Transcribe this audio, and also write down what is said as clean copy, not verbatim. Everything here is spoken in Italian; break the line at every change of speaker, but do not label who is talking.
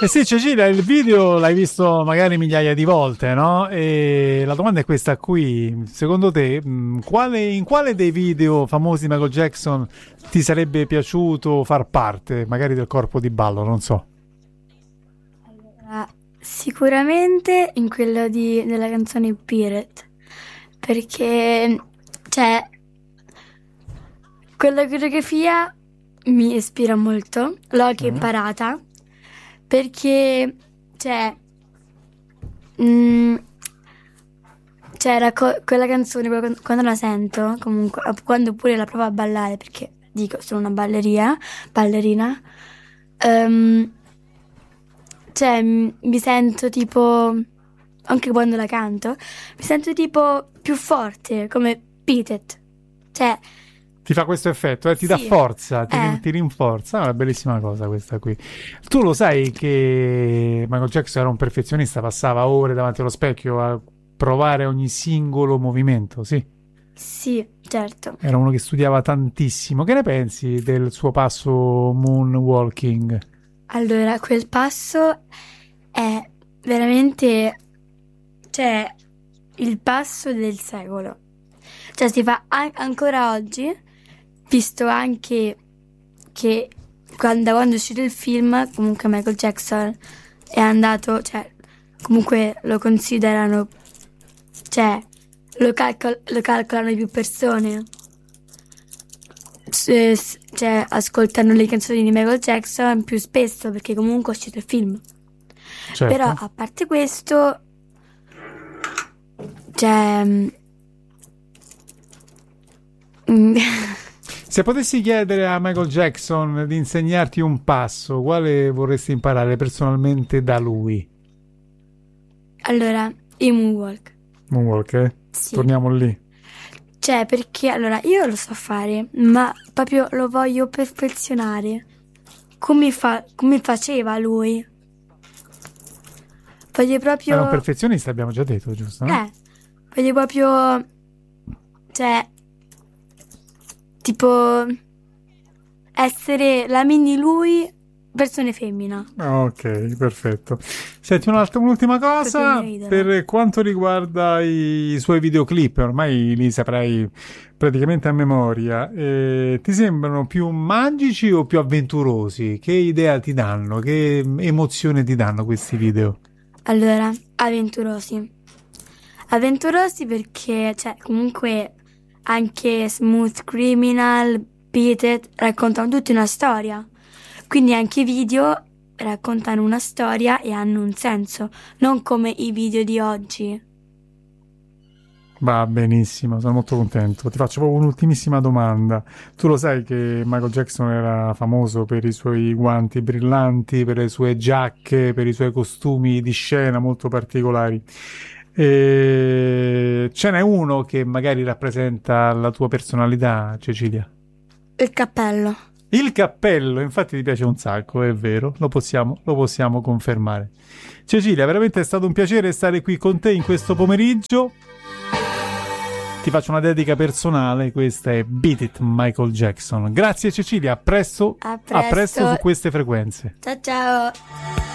Eh sì, Cecilia, il video l'hai visto magari migliaia di volte, no? E la domanda è questa qui: secondo te, in quale dei video famosi di Michael Jackson ti sarebbe piaciuto far parte, magari del corpo di ballo, non so.
Allora, sicuramente in quello della canzone Pirate, perché, cioè, quella coreografia mi ispira molto, l'ho anche imparata, perché, cioè, c'era quella canzone, quando la sento, comunque, quando pure la provo a ballare, perché dico, sono una ballerina, cioè, mi sento tipo, anche quando la canto, mi sento tipo più forte, come Beat It. Cioè,
Ti fa questo effetto, ti dà
sì,
forza, ti rinforza. È una bellissima cosa questa qui. Tu lo sai che Michael Jackson era un perfezionista, passava ore davanti allo specchio a provare ogni singolo movimento, sì.
sì, certo.
Era uno che studiava tantissimo. Che ne pensi del suo passo moonwalking?
Allora, quel passo è veramente, cioè, il passo del secolo. Cioè, si fa ancora oggi, visto anche che da quando è uscito il film, comunque Michael Jackson è andato, cioè, comunque lo considerano, cioè, lo calcolano più persone. Cioè, ascoltano le canzoni di Michael Jackson più spesso perché comunque è uscito il film.
Certo.
Però a parte questo, cioè,
Se potessi chiedere a Michael Jackson di insegnarti un passo, quale vorresti imparare personalmente da lui?
allora, il moonwalk.
Moonwalk, eh?
Sì.
Torniamo lì.
Cioè, perché allora io lo so fare, ma proprio lo voglio perfezionare. Come faceva lui. Voglio proprio.
Era un perfezionista, abbiamo già detto, giusto? No?
Voglio proprio. Cioè. Tipo. Essere la mini lui, versione femmina.
Ok, perfetto. Senti, un'ultima cosa per quanto riguarda i suoi videoclip, ormai li saprai praticamente a memoria. Ti sembrano più magici o più avventurosi? Che idea ti danno? Che emozione ti danno questi video?
Allora, avventurosi. Avventurosi perché, cioè, comunque anche Smooth Criminal, Beat It raccontano tutti una storia. Quindi anche i video raccontano una storia e hanno un senso, non come i video di oggi.
Va benissimo, sono molto contento. Ti faccio proprio un'ultimissima domanda. Tu lo sai che Michael Jackson era famoso per i suoi guanti brillanti, per le sue giacche, per i suoi costumi di scena molto particolari. E ce n'è uno che magari rappresenta la tua personalità, Cecilia?
Il cappello.
Il cappello, infatti ti piace un sacco, è vero, lo possiamo confermare. Cecilia, veramente è stato un piacere stare qui con te in questo pomeriggio. Ti faccio una dedica personale, questa è Beat It Michael Jackson. Grazie Cecilia, a presto su queste frequenze.
Ciao ciao.